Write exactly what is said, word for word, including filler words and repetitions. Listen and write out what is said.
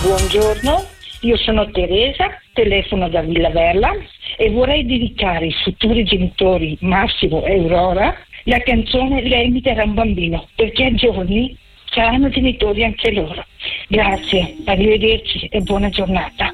Buongiorno, io sono Teresa, telefono da Villa Verla e vorrei dedicare ai futuri genitori Massimo e Aurora la canzone Lei mi darà un bambino, perché a giorni saranno genitori anche loro. Grazie, arrivederci e buona giornata.